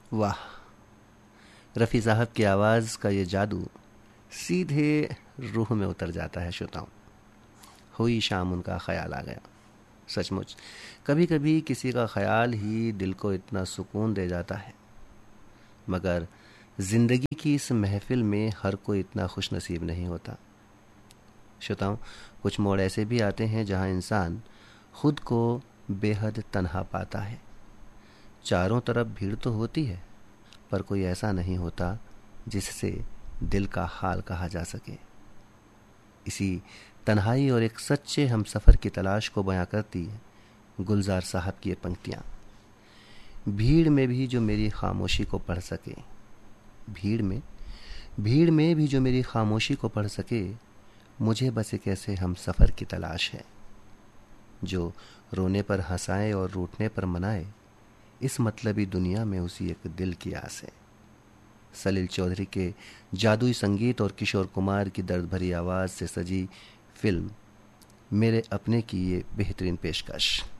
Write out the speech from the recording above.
वाह, रफ़ी साहब की आवाज़ का ये जादू सीधे रूह में उतर जाता है श्रोताओं। हुई शाम उनका ख्याल आ गया। सचमुच कभी कभी किसी का ख्याल ही दिल को इतना सुकून दे जाता है, मगर ज़िंदगी की इस महफिल में हर कोई इतना खुश नसीब नहीं होता। श्रोताओं, कुछ मोड़ ऐसे भी आते हैं जहां इंसान खुद को बेहद तन्हा पाता है। चारों तरफ भीड़ तो होती है, पर कोई ऐसा नहीं होता जिससे दिल का हाल कहा जा सके। इसी तन्हाई और एक सच्चे हमसफ़र की तलाश को बयां करती है गुलजार साहब की ये पंक्तियां। भीड़ में भी जो मेरी खामोशी को पढ़ सके, भीड़ में भी जो मेरी खामोशी को पढ़ सके, मुझे बस एक ऐसे हमसफ़र की तलाश है जो रोने पर हंसाए और रूठने पर मनाए। इस मतलबी दुनिया में उसी एक दिल की आस है। सलील चौधरी के जादुई संगीत और किशोर कुमार की दर्द भरी आवाज़ से सजी फिल्म मेरे अपने की ये बेहतरीन पेशकश।